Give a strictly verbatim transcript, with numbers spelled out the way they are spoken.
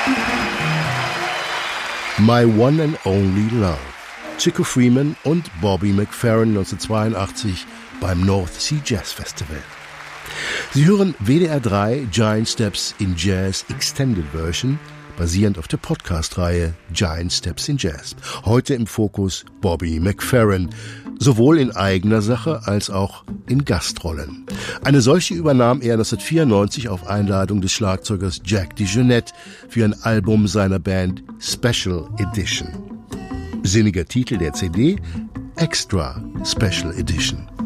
My One and Only Love. Chico Freeman und Bobby McFerrin neunzehnhundertzweiundachtzig beim North Sea Jazz Festival. Sie hören W D R drei Giant Steps in Jazz Extended Version, basierend auf der Podcast-Reihe Giant Steps in Jazz. Heute im Fokus Bobby McFerrin, sowohl in eigener Sache als auch in Gastrollen. Eine solche übernahm er neunzehnhundertvierundneunzig auf Einladung des Schlagzeugers Jack DeJohnette für ein Album seiner Band Special Edition. Sinniger Titel der C D: Extra Special Edition.